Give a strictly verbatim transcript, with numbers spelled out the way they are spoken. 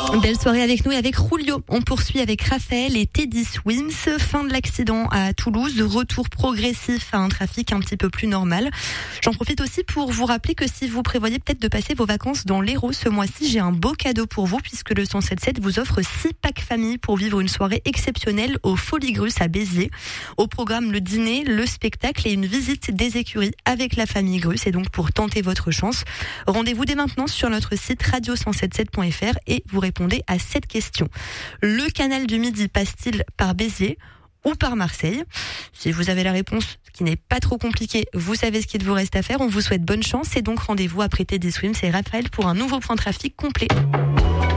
Belle soirée avec nous et avec Julio. On poursuit avec Raphaël et Teddy Swims. Fin de l'accident à Toulouse, retour progressif à un trafic un petit peu plus normal. J'en profite aussi pour vous rappeler que si vous prévoyez peut-être de passer vos vacances dans l'Hérault ce mois-ci, j'ai un beau cadeau pour vous puisque le cent sept sept vous offre six packs famille pour vivre une soirée exceptionnelle au Folies Grus à Béziers. Au programme, le dîner, le spectacle et une visite des écuries avec la famille Grus. Et donc pour tenter votre chance, rendez-vous dès maintenant sur notre site radio cent soixante-dix-sept point f r et vous répondez à cette question. Le canal du Midi passe-t-il par Béziers ou par Marseille? Si vous avez la réponse, ce qui n'est pas trop compliqué, vous savez ce qu'il vous reste à faire. On vous souhaite bonne chance et donc rendez-vous après Teddy Swims et Raphaël pour un nouveau point trafic complet.